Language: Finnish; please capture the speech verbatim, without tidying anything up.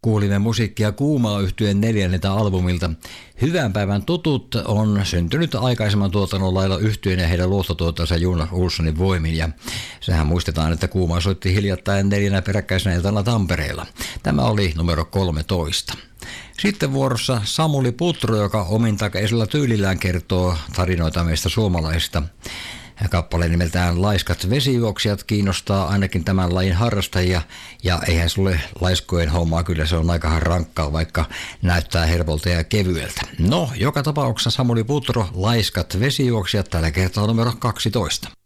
Kuulimme musiikkia Kuumaa -yhtyeen neljänneltä albumilta. Hyvän päivän tutut on syntynyt aikaisemman tuotannon lailla yhtyeen ja heidän luottotuotansa Jonas Olssonin voimin. Ja sehän muistetaan, että Kuumaa soitti hiljattain neljänä peräkkäisenä iltana Tampereella. Tämä oli numero kolmetoista. Sitten vuorossa Samuli Putro, joka omintakeisella tyylillään kertoo tarinoita meistä suomalaisista. Kappale nimeltään Laiskat vesijuoksijat kiinnostaa ainakin tämän lajin harrastajia, ja eihän sulle laiskojen hommaa, kyllä se on aika rankkaa, vaikka näyttää hervolta ja kevyeltä. No, joka tapauksessa Samuli Putro, Laiskat vesijuoksijat, tällä kertaa numero kaksitoista.